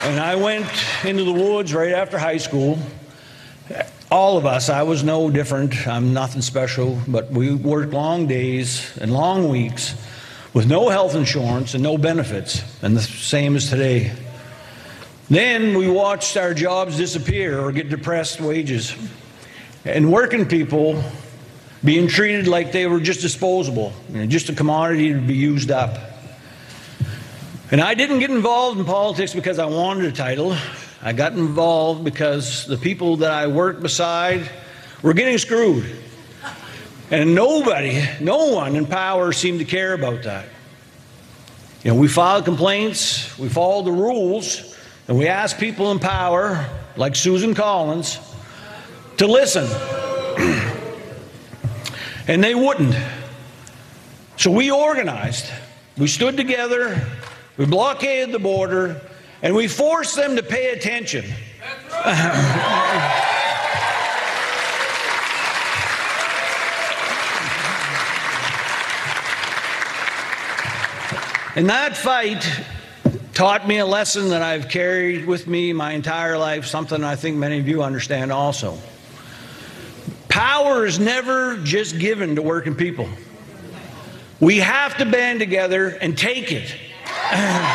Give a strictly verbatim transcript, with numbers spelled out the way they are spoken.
And I went into the woods right after high school. All of us, I was no different. I'm nothing special, but we worked long days and long weeks with no health insurance and no benefits, and the same as today. Then we watched our jobs disappear or get depressed wages, and working people being treated like they were just disposable, you know, just a commodity to be used up. And I didn't get involved in politics because I wanted a title. I got involved because the people that I worked beside were getting screwed. And nobody, no one in power seemed to care about that. You know, we filed complaints, we followed the rules, and we asked people in power, like Susan Collins, to listen. And they wouldn't. So we organized. We stood together, we blockaded the border, and we forced them to pay attention. And that fight taught me a lesson that I've carried with me my entire life, something I think many of you understand also. Power is never just given to working people. We have to band together and take it.